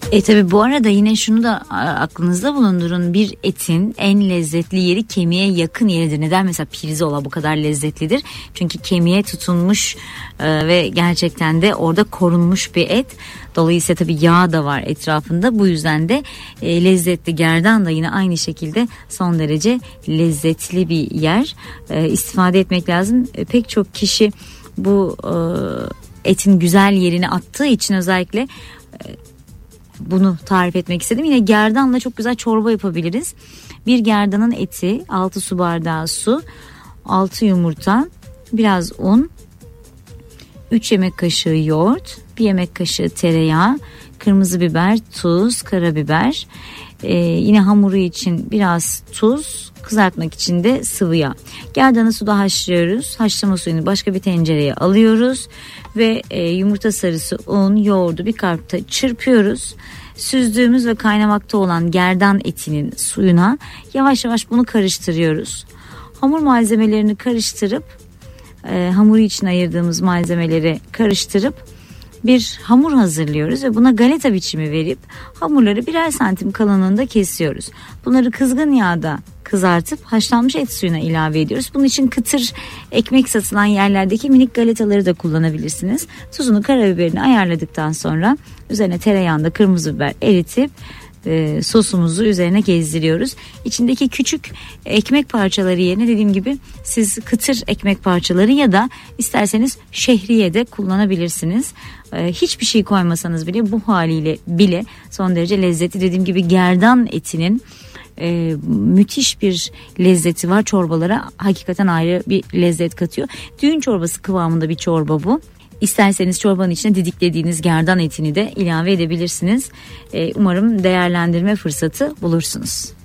Tabi bu arada yine şunu da aklınızda bulundurun. Bir etin en lezzetli yeri kemiğe yakın yeridir. Neden mesela pirzola bu kadar lezzetlidir? Çünkü kemiğe tutunmuş ve gerçekten de orada korunmuş bir et. Dolayısıyla tabi yağ da var etrafında. Bu yüzden de lezzetli. Gerdan da yine aynı şekilde son derece lezzetli bir yer. İstifade etmek lazım. Pek çok kişi bu etin güzel yerini attığı için özellikle bunu tarif etmek istedim. Yine gerdanla çok güzel çorba yapabiliriz. Bir gerdanın eti, 6 su bardağı su, 6 yumurta, biraz un, 3 yemek kaşığı yoğurt, 1 yemek kaşığı tereyağı, kırmızı biber, tuz, karabiber. Yine hamuru için biraz tuz, kızartmak için de sıvı yağ. Gerdanı suda haşlıyoruz. Haşlama suyunu başka bir tencereye alıyoruz ve yumurta sarısı, un, yoğurdu bir kapta çırpıyoruz. Süzdüğümüz ve kaynamakta olan gerdan etinin suyuna yavaş yavaş bunu karıştırıyoruz. Hamur malzemelerini karıştırıp hamuru için ayırdığımız malzemeleri karıştırıp bir hamur hazırlıyoruz ve buna galeta biçimi verip hamurları birer santim kalınlığında kesiyoruz. Bunları kızgın yağda kızartıp haşlanmış et suyuna ilave ediyoruz. Bunun için kıtır ekmek satılan yerlerdeki minik galetaları da kullanabilirsiniz. Tuzunu, karabiberini ayarladıktan sonra üzerine tereyağında kırmızı biber eritip sosumuzu üzerine gezdiriyoruz. İçindeki küçük ekmek parçaları yerine dediğim gibi siz kıtır ekmek parçaları ya da isterseniz şehriye de kullanabilirsiniz. Hiçbir şey koymasanız bile bu haliyle bile son derece lezzetli. Dediğim gibi gerdan etinin müthiş bir lezzeti var. Çorbalara hakikaten ayrı bir lezzet katıyor. Düğün çorbası kıvamında bir çorba bu. İsterseniz çorbanın içine didiklediğiniz gerdan etini de ilave edebilirsiniz. Umarım değerlendirme fırsatı bulursunuz.